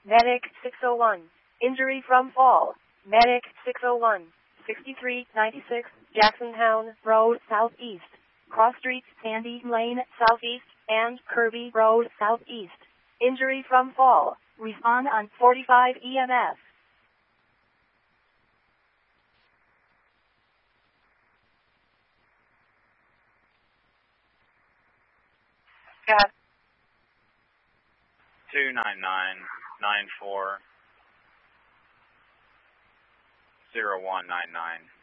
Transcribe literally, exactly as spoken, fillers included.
Medic six oh one. Injury from fall. Medic six oh one. sixty-three ninety-six Jacksontown Road Southeast. Cross Streets Sandy Lane Southeast and Kirby Road Southeast. Injury from fall. Respond on forty-five E M S. Cat. two nine nine nine four zero one nine nine.